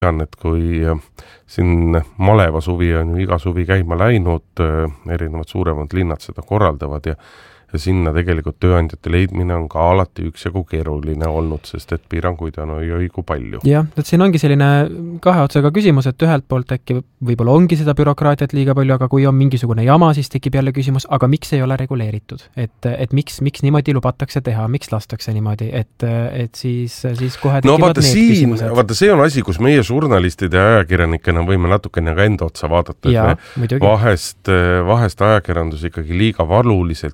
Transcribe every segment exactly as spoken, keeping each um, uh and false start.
tean, et kui siin maleva suvi on ju iga suvi käima läinud, erinevad suuremad linnad seda korraldavad ja ja sinna tegelikult tööandjate leidmine on ka alati üksjagu keeruline olnud, sest et piiranguid on õigu palju. Jah, et siin ongi selline kahe otsaga küsimus, et ühelt poolt äkki võib-olla ongi seda bürokraatiat liiga palju, aga kui on mingisugune jama, siis tekib jälle küsimus, aga miks ei ole reguleeritud? Et, et miks, miks niimoodi lubatakse teha, miks lastakse niimoodi, et, et siis, siis kohe tekivad no, vaata, need siin, küsimused. Vaata, see on asi, kus meie žurnalistid ja ajakirjanikena võime natukene ka enda otsa vaadata, ja, et me vahest, vahest ajakirjandus ikkagi liiga valuliselt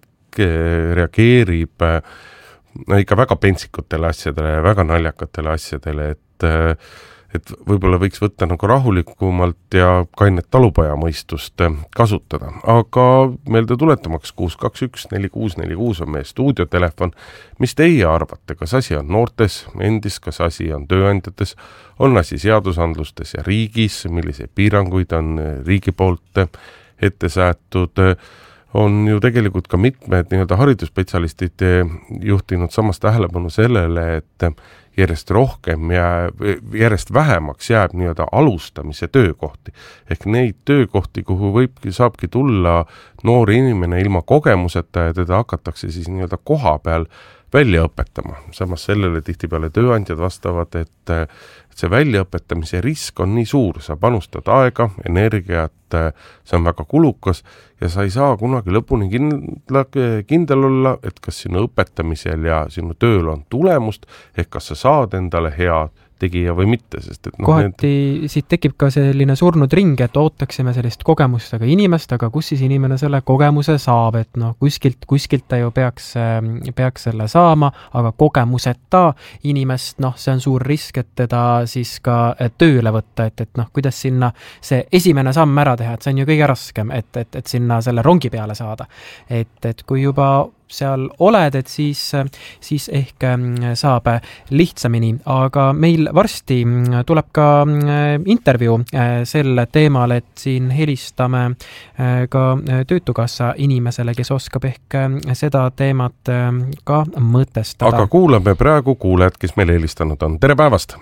reageerib no, ikka väga pentsikutele asjadele ja väga naljakatele asjadele, et, et võib-olla võiks võtta nagu rahulikumalt ja kainet talupoja mõistust kasutada. Aga meelde tuletamaks kuus kaks üks neli kuus neli kuus on meie stuudiotelefon. Mis teie arvate, kas asi on noortes endis, kas asi on tööandjates, on asi seadusandlustes ja riigis, milliseid piiranguid on riigi poolt ette säätud, on ju tegelikult ka mitmed nii-öelda haridusspetsialistid juhtinud samas tähelepanu sellele, et järjest rohkem ja järjest vähemaks jääb nii-öelda alustamise töökohti. Ehk neid töökohti, kuhu võibki, saabki tulla noor inimene ilma kogemuseta ja teda hakatakse siis nii-öelda koha peal välja õpetama. Samas sellele tihtipeale tööandjad vastavad, et, et see väljaõpetamise risk on nii suur, sa panustad aega, energiat, see on väga kulukas ja sa ei saa kunagi lõpuni kindla, kindel olla, et kas sinu õpetamisel ja sinu tööl on tulemust, ehk kas sa saad endale head tegija või mitte, sest et no, kohati need... siit tekib ka selline surnud ring, et ootaksime sellist kogemustega inimest, aga kus siis inimene selle kogemuse saab, et noh, kuskilt, kuskilt ta ju peaks, peaks selle saama, aga kogemuseta inimest, noh, see on suur risk, et teda siis ka tööle võtta, et, et noh, kuidas sinna see esimene samm ära teha, et see on ju kõige raskem, et, et, et sinna selle rongi peale saada. Et, et kui juba seal oled, et siis, siis ehk saab lihtsamini, aga meil varsti tuleb ka intervjuu sel teemal, et siin helistame ka Töötukassa inimesele, kes oskab ehk seda teemat ka mõtestada. Aga kuulame praegu kuulajad, kes meil helistanud on. Tere päevast!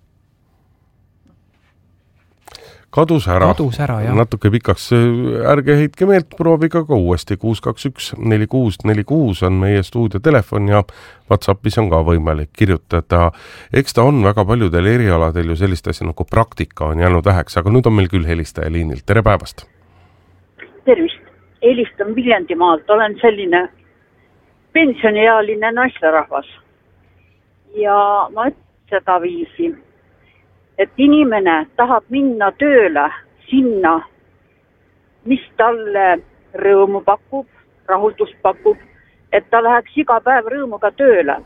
Kadus ära, Kadus ära natuke pikaks, ärge heitke meelt, proovige ka uuesti, kuus kaks üks neli kuus neli kuus on meie stuudiotelefon ja WhatsAppis on ka võimalik kirjutada. Eks ta on väga paljudel erialadel ju sellist asja nagu praktika on jäänud väheks, aga nüüd on meil küll helistaja liinilt. Tere päevast! Tervist! Helistan Viljandimaalt, olen selline pensioniealine naislerahvas ja ma ütlen seda viisi, et inimene tahab minna tööle sinna, mis talle rõõmu pakub, rahuldust pakub, et ta läheks iga päev rõõmuga tööle.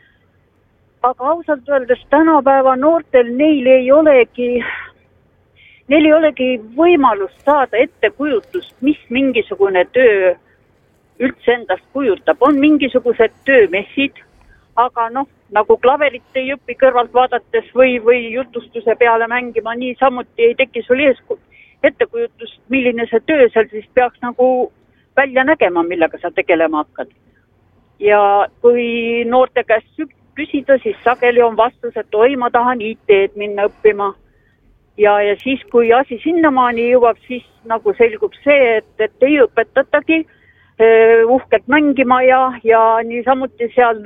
Aga ausalt öeldes tänapäeva noortel neil ei olegi, neil ei olegi võimalust saada ettekujutust, mis mingisugune töö üldse endast kujutab. On mingisugused töömessid, aga noh, nagu klaverit ei õpi kõrvalt vaadates või, või jutustuse peale mängima, nii samuti ei teki sul ees ettekujutust, milline see töö seal siis peaks nagu välja nägema, millega sa tegelema hakkad. Ja kui noorte käest küsida, siis sageli on vastus, et oi, ma tahan I T-d minna õppima. Ja, ja siis, kui asi sinnamaani jõuab, siis nagu selgub see, et, et ei õpetatagi uh, uhkelt mängima ja, ja nii samuti seal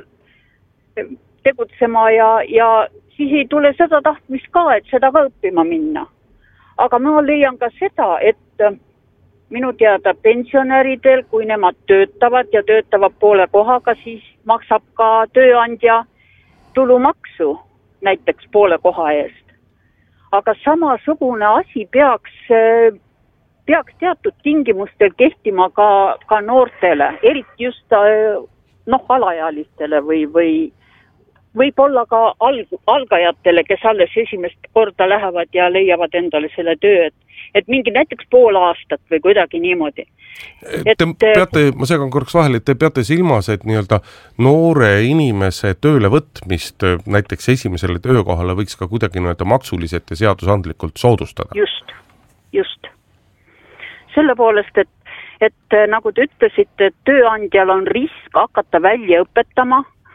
tegutsema ja, ja siis ei tule seda tahtmist ka, et seda ka õppima minna. Aga ma leian ka seda, et minu teada pensionäridel, kui nemad töötavad ja töötavad poole kohaga, siis maksab ka tööandja tulumaksu näiteks poole koha eest. Aga samasugune asi peaks, peaks teatud tingimustel kehtima ka, ka noortele, eriti just noh, alaealistele või, või võib-olla ka alg, algajatele, kes alles esimest korda lähevad ja leiavad endale selle töö, et, et mingi näiteks pool aastat või kuidagi niimoodi. Et, te peate, ma segan korraks vahel, et te peate silmas, et nii-öelda noore inimese tööle võtmist näiteks esimesele töökohale võiks ka kuidagi nii-öelda maksuliselt ja seadusandlikult soodustada. Just, just. Selle poolest, et, et nagu te ütlesite, et tööandjal on risk hakata välja õpetama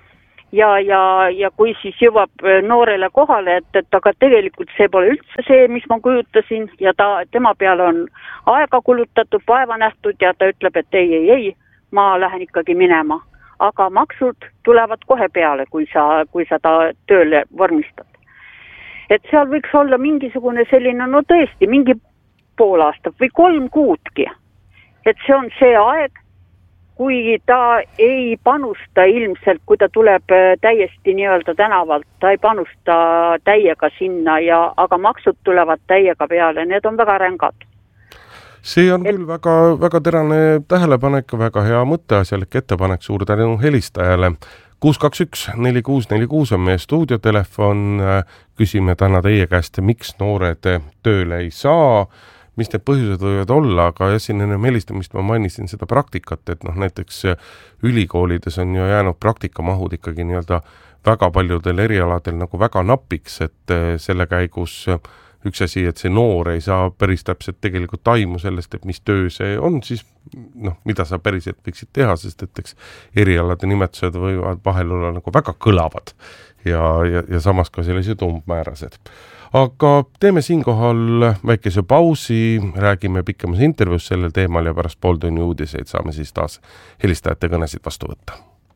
ja, ja, ja kui siis jõuab noorele kohale, et, et aga tegelikult see pole üldse see, mis ma kujutasin ja ta, tema peale on aega kulutatud, vaeva nähtud ja ta ütleb, et ei, ei, ei, ma lähen ikkagi minema. Aga maksud tulevad kohe peale, kui sa, kui sa ta tööle vormistad. Et seal võiks olla mingisugune selline, no tõesti, mingi pool aastat või kolm kuudki. Et see on see aeg, kui ta ei panusta ilmselt, kui ta tuleb täiesti nii-öelda tänavalt, ta ei panusta täiega sinna, ja, aga maksud tulevad täiega peale, need on väga rängad. See on küll väga, väga terane tähelepanek, väga hea mõtteasjalik ettepanek, suur tänu helistajale. kuus kaks üks neli kuus neli kuus on meie stuudiotelefon, küsime täna teie käest, miks noored tööle ei saa, mis need põhjused võivad olla, aga jah, siin enne helistamist ma mainisin seda praktikat, et noh, näiteks ülikoolides on ju jäänud praktikamahud ikkagi nii-öelda väga paljudel erialadel nagu väga napiks, et selle käigus üks asi, et see noor ei saa päris täpselt tegelikult taimu sellest, et mis töö see on, siis noh, mida sa päriselt võiksid teha, sest et eks erialade nimetused võivad vahel olla nagu väga kõlavad ja, ja, ja samas ka sellised umbmäärased. Aga teeme siinkohal väikese pausi, räägime pikemas intervjuus sellel teemal ja pärast pool tunni uudiseid saame siis taas helistajate kõnesid vastu võtta.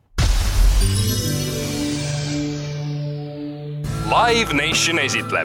Live Nation esitleb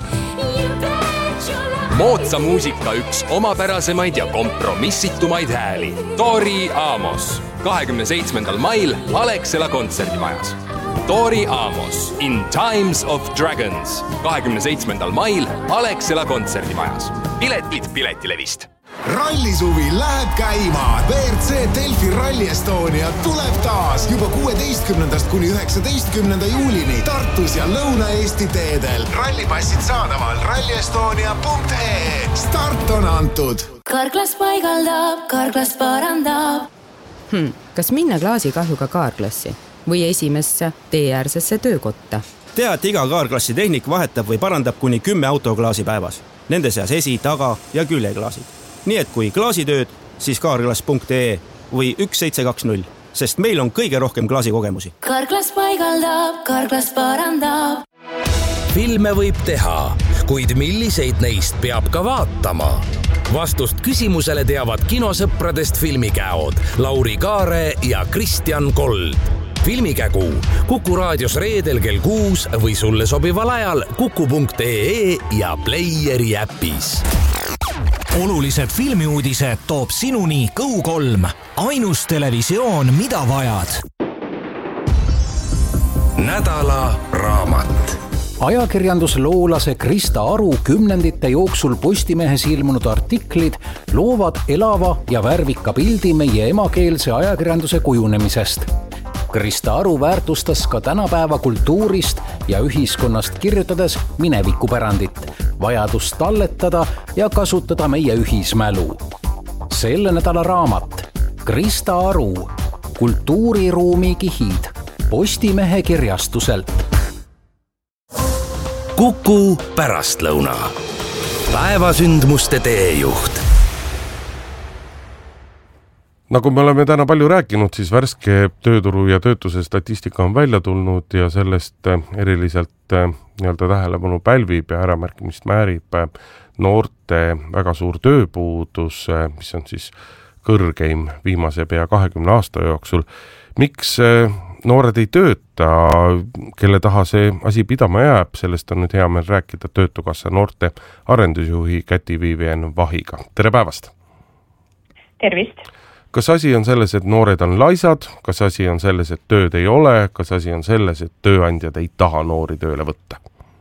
moodsa muusika üks omapärasemaid ja kompromissitumaid hääli. Tori Amos kahekümne seitsmendal mail Alexela kontserdimajas. Tori Amos in Times of Dragons kahekümne seitsmendal mail Alexela kontserdimajas. Piletid Piletilevist. Rallisuvi läheb käima. B R C Delfi Rally Estonia tuleb taas juba kuueteistkümnendast kuni üheksateistkümnenda juulini Tartus ja Lõuna-Eesti teedel. Rallipassid saadaval ralli estonia punkt e e. Start on antud. Karklas paigaldab, Karklas parandab. Hmm, kas minna klaasikahjuga kaarklassi või esimesse teeäärsesse töökotta? Tea, et iga kaarklassi tehnik vahetab või parandab kuni kümme autoklaasi päevas. Nende seas esi, taga ja küljeklaasid. Nii et kui klaasitööd, siis kaarklas punkt e e või üks seitse kaks null, sest meil on kõige rohkem klaasikogemusi. Karklas paigaldab, Karklas parandab. Filme võib teha, kuid milliseid neist peab ka vaatama? Vastust küsimusele teavad kinosõpradest filmikäod Lauri Kaare ja Kristjan Kold. Filmikägu Kuku raadios reedel kell kuus või sulle sobival ajal kuku punkt e e ja Playeri äpis. Olulised filmiuudised toob sinuni Go kolm. Ainus televisioon, mida vajad. Nädala raamat. Ajakirjandusloolase Krista Aru kümnendite jooksul Postimehes ilmunud artiklid loovad elava ja värvika pildi meie emakeelse ajakirjanduse kujunemisest. Krista Aru väärtustas ka tänapäeva kultuurist ja ühiskonnast kirjutades minevikupärandit, vajadust talletada ja kasutada meie ühismälu. Selle nädala raamat Krista Aru, kultuuriruumi kihid, Postimehe kirjastuselt. Kuku pärastlõuna. Päevasündmuste teejuht. Nagu me oleme täna palju rääkinud, siis värske tööturu ja töötuse statistika on välja tulnud ja sellest eriliselt nii-öelda tähelepanu pälvib ja äramärkimist määrib noorte väga suur tööpuudus, mis on siis kõrgeim viimase pea kahekümne aasta jooksul. Miks noored ei tööta, kelle taha see asi pidama jääb, sellest on nüüd hea meel rääkida Töötukassa noorte arendusjuhi Käti Viivien Vahiga. Tere päevast! Tervist! Kas asi on selles, et noored on laisad, kas asi on selles, et tööd ei ole, kas asi on selles, et tööandjad ei taha noori tööle võtta?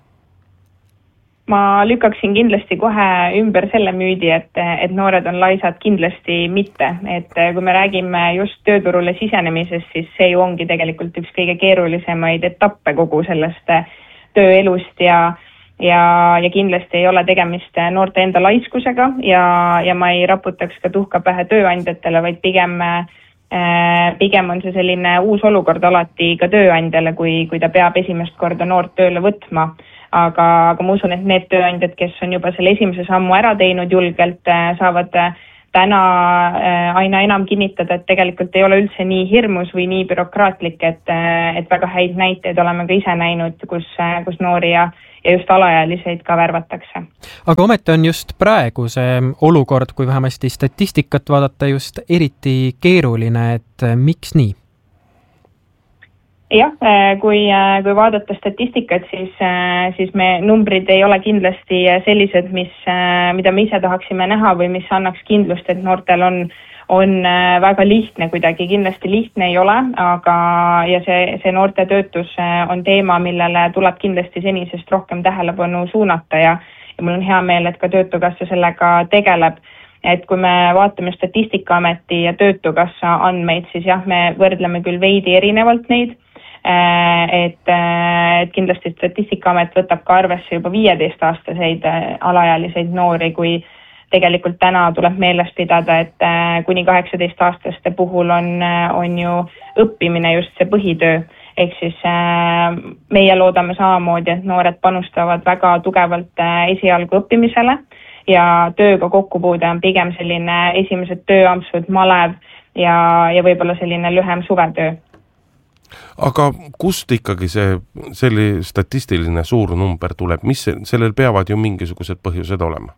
Ma lükkaksin kindlasti kohe ümber selle müüdi, et, et noored on laisad, kindlasti mitte. Et kui me räägime just tööturule sisenemisest, siis see ju ongi tegelikult üks kõige keerulisemaid etappe kogu sellest tööelust ja Ja, ja kindlasti ei ole tegemist noorte enda laiskusega ja, ja ma ei raputaks ka tuhka pähe tööandjatele, vaid pigem, äh, pigem on see selline uus olukord alati ka tööandjale, kui, kui ta peab esimest korda noort tööle võtma. Aga, aga ma usun, et need tööandjad, kes on juba selle esimese sammu ära teinud julgelt, saavad täna aina enam kinnitada, et tegelikult ei ole üldse nii hirmus või nii bürokraatlik, et, et väga häid näiteid oleme ka ise näinud, kus, kus noori ja, ja just alaealiseid ka värvatakse. Aga ometi on just praegu see olukord, kui vähemasti statistikat vaadata, just eriti keeruline, et miks nii? Jah, kui, kui vaadata statistikat, siis, siis me numbrid ei ole kindlasti sellised, mis, mida me ise tahaksime näha või mis annaks kindlust, et noortel on, on väga lihtne kuidagi. Kindlasti lihtne ei ole, aga ja see, see noorte töötus on teema, millele tuleb kindlasti senisest rohkem tähelepanu suunata ja, ja mul on hea meel, et ka Töötukassa sellega tegeleb. Et kui me vaatame Statistikaameti ja Töötukassa andmeid, siis jah, me võrdleme küll veidi erinevalt neid, et, et kindlasti Statistikaamet võtab ka arvesse juba viieteist-aastaseid alaealiseid noori, kui tegelikult täna tuleb meeles pidada, et kuni kaheksateist-aastaste puhul on, on ju õppimine just see põhitöö. Ehk siis meie loodame samamoodi, et noored panustavad väga tugevalt esialgu õppimisele ja tööga kokkupuude on pigem selline esimesed tööampsud, malev ja, ja võib-olla selline lühem suvetöö. Aga kust ikkagi see selline statistiline suur number tuleb? Mis sellel peavad ju mingisugused põhjused olema?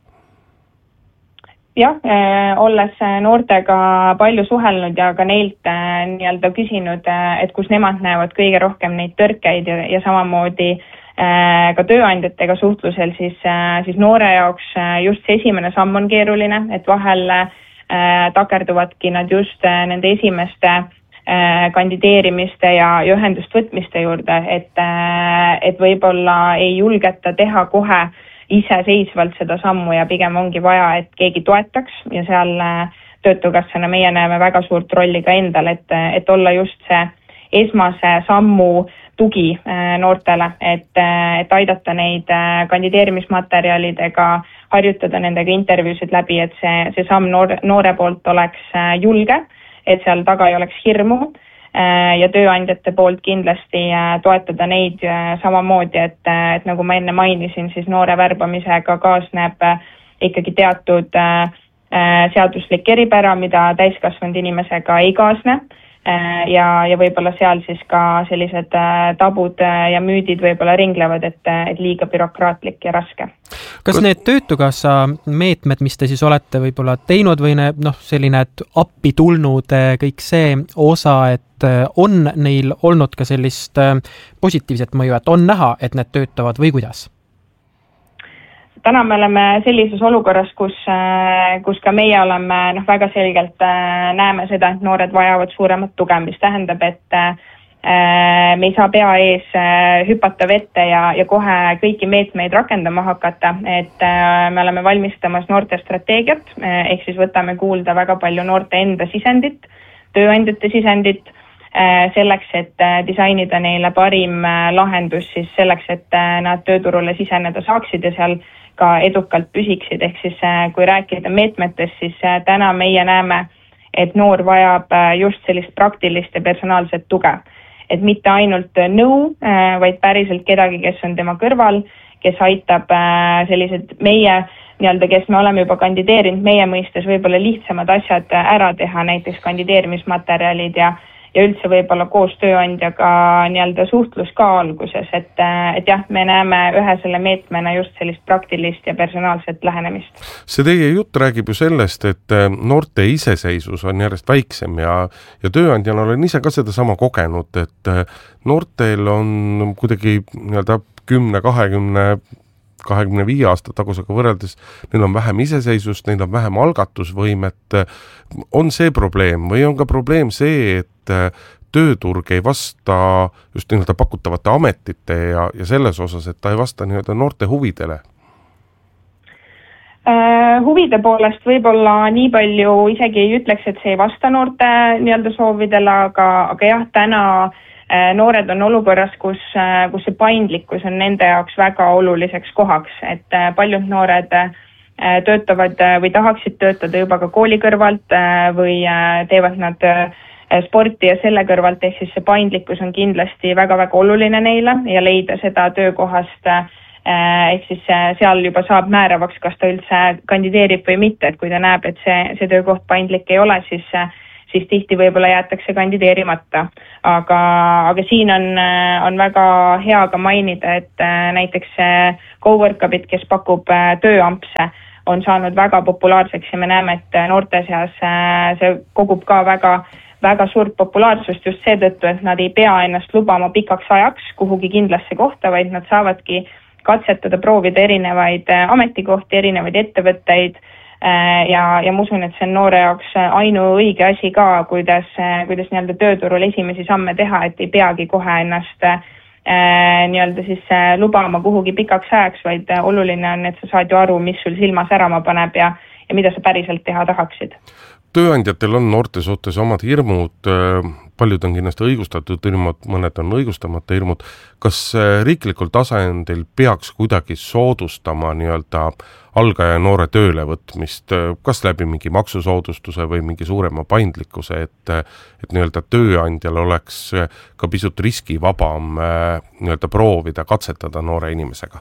Jah, olles noortega palju suhelnud ja ka neilt nii-öelda küsinud, et kus nemad näevad kõige rohkem neid tõrkeid ja, ja samamoodi ka tööandjatega suhtlusel, siis, siis noore jaoks just see esimene samm on keeruline, et vahel takerduvadki nad just nende esimeste kandideerimiste ja ühendust võtmiste juurde, et, et võib-olla ei julgeta teha kohe iseseisvalt seda sammu ja pigem ongi vaja, et keegi toetaks ja seal Töötukassana meie näeme väga suurt rolli ka endal, et, et olla just see esmase sammu tugi noortele, et, et aidata neid kandideerimismaterjalidega, harjutada nendega intervjuusid läbi, et see, see samm noore, noore poolt oleks julge, et seal taga ei oleks hirmu ja tööandjate poolt kindlasti toetada neid samamoodi, et, et nagu ma enne mainisin, siis noore värbamisega kaasneb ikkagi teatud seaduslik eripära, mida täiskasvanud inimesega ei kaasne ja, ja võib-olla seal siis ka sellised tabud ja müüdid võib-olla ringlevad, et, et liiga bürokraatlik ja raske. Kas need Töötukassa meetmed, mis te siis olete võib-olla teinud või ne, noh, selline appi tulnud kõik see osa, et on neil olnud ka sellist positiivset mõju, et on näha, et need töötavad või kuidas? Täna me oleme sellises olukorras, kus, kus ka meie oleme noh, väga selgelt näeme seda, et noored vajavad suuremat tuge, mis tähendab, et me ei saa pea ees hüpata vette ja, ja kohe kõiki meetmeid rakendama hakata, et me oleme valmistamas noorte strateegiat, ehk siis võtame kuulda väga palju noorte enda sisendit, tööandjate sisendit, selleks, et disainida neile parim lahendus siis selleks, et nad tööturule siseneda saaksid ja seal ka edukalt püsiksid, ehk siis kui rääkida meetmetest, siis täna meie näeme, et noor vajab just sellist praktilist ja personaalset tuge. Et mitte ainult nõu, vaid päriselt kedagi, kes on tema kõrval, kes aitab sellised meie, nii-öelda, kes me oleme juba kandideerinud meie mõistes võib-olla lihtsamad asjad ära teha, näiteks kandideerimismaterjalid ja ja üldse võib-olla koos tööandjaga nii-öelda suhtlus ka alguses, et, et jah, me näeme ühe selle meetmena just sellist praktilist ja personaalset lähenemist. See teie jutt räägib ju sellest, et noorte iseseisus on järjest väiksem ja, ja tööandjana olen ise ka seda sama kogenud, et noortel on kuidagi nii-öelda kümne, kahekümne kahekümne viie aasta tagusega võrreldes, neil on vähem iseseisust, neil on vähem algatusvõimet. On see probleem või on ka probleem see, et tööturg ei vasta just nii-öelda pakutavate ametite ja, ja selles osas, et ta ei vasta nii-öelda noorte huvidele? Uh, huvide poolest võib-olla nii palju isegi ei ütleks, et see ei vasta noorte nii-öelda soovidele, aga, aga jah, täna noored on olukorras, kus, kus see paindlikkus on nende jaoks väga oluliseks kohaks, et paljud noored töötavad või tahaksid töötada juba ka kooli kõrvalt või teevad nad sporti ja selle kõrvalt, ehk siis see paindlikkus on kindlasti väga-väga oluline neile ja leida seda töökohast ehk siis seal juba saab määravaks, kas ta üldse kandideerib või mitte, et kui ta näeb, et see, see töökoht paindlik ei ole, siis siis tihti võib-olla jäetakse kandideerimata. Aga, aga siin on, on väga hea ka mainida, et näiteks Coworkabit, kes pakub tööampse, on saanud väga populaarseks ja me näeme, et noorte seas see kogub ka väga, väga suurt populaarsust just seetõttu, et nad ei pea ennast lubama pikaks ajaks kuhugi kindlasse kohta, vaid nad saavadki katsetada, proovida erinevaid ametikohti, erinevaid ettevõtteid, ja, ja ma usun, et see on noore jaoks ainuõige asi ka, kuidas, kuidas nii-öelda tööturul esimesi samme teha, et ei peagi kohe ennast äh, nii-öelda siis äh, lubama kuhugi pikaks ajaks, vaid oluline on, et sa saad ju aru, mis sul silma särama paneb ja, ja mida sa päriselt teha tahaksid. Tööandjatel on noorte suhtes omad hirmud, paljud on kindlasti õigustatud hirmud, mõned on õigustamata hirmud. Kas riiklikul tasandil peaks kuidagi soodustama nii-öelda algaja noore tööle võtmist, kas läbi mingi maksusoodustuse või mingi suurema paindlikkuse, et, et nii-öelda tööandjal oleks ka pisut riskivabam nii-öelda proovida, katsetada noore inimesega?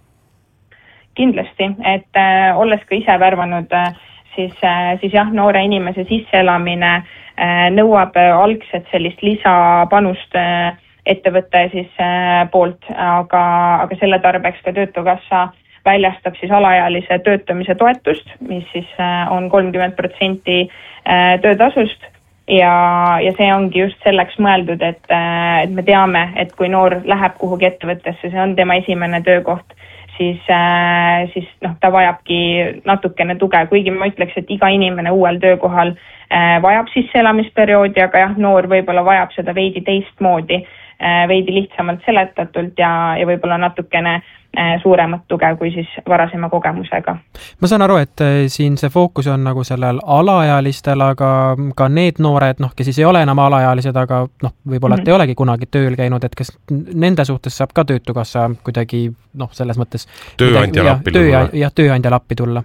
Kindlasti, et äh, olles ka ise värvanud äh, siis, siis jah, noore inimese sisseelamine nõuab algselt sellist lisapanust ettevõtte siis poolt, aga, aga selle tarbeks ka Töötukassa väljastab siis alaealise töötamise toetust, mis siis on kolmkümmend protsenti töötasust ja, ja see ongi just selleks mõeldud, et, et me teame, et kui noor läheb kuhugi ettevõttesse, see on tema esimene töökoht, siis, äh, siis noh, ta vajabki natukene tuge, kuigi ma ütleks, et iga inimene uuel töökohal äh, vajab sisseelamisperioodi, aga jah, noor võib-olla vajab seda veidi teistmoodi, äh, veidi lihtsamalt seletatult ja, ja võib-olla natukene äh, suuremat tuge kui siis varasema kogemusega. Ma saan aru, et siin see fookus on nagu sellel alaealistel, aga ka need noored, noh, kes siis ei ole enam alaealised, aga noh, võib-olla mm-hmm. et ei olegi kunagi tööl käinud, et kas nende suhtes saab ka Töötukassa kuidagi noh, selles mõttes tööandja lappi tulla. Ja tööandja lappi tulla.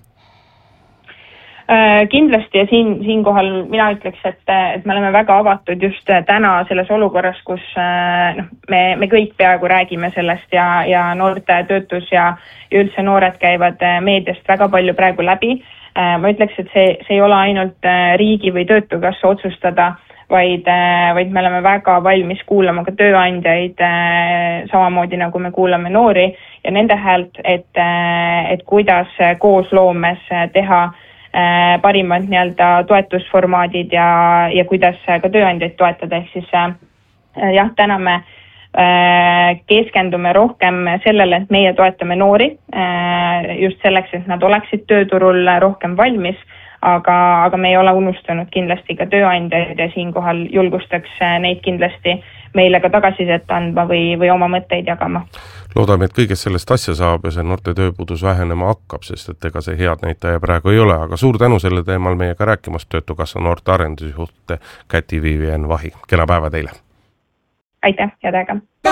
Äh, kindlasti ja siin, siinkohal mina ütleks, et, et me oleme väga avatud just täna selles olukorras, kus äh, noh, me, me kõik peaaegu räägime sellest ja, ja noorte töötus ja, ja üldse noored käivad meediast väga palju praegu läbi. Äh, ma ütleks, et see, see ei ole ainult riigi või Töötukassa otsustada, vaid, vaid me oleme väga valmis kuulama ka tööandjaid, samamoodi nagu me kuulame noori ja nende häält, et, et kuidas koosloomes teha parimad nii-öelda toetusformaadid ja, ja kuidas ka tööandjaid toetada, ehk siis jah, täna me keskendume rohkem sellele, et meie toetame noori just selleks, et nad oleksid tööturul rohkem valmis, aga, aga me ei ole unustanud kindlasti ka tööandjaid ja siinkohal julgustaks neid kindlasti meile ka tagasisidet andma või, või oma mõtteid jagama. Loodame, et kõigest sellest asja saab ja see noorte tööpuudus vähenema hakkab, sest et ega see head näitaja praegu ei ole, aga suur tänu selle teemal meiega rääkimast Töötukassa noorte arendusjuht Käti Viivien Vahi. Kena päeva teile! Aitäh, head aega!